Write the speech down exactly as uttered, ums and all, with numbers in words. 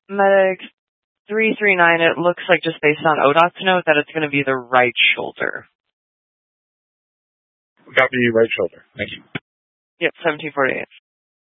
Medic three three nine, it looks like just based on O DOT's note that it's going to be the right shoulder. Copy, right shoulder. Thank you. Yep, seventeen forty-eight.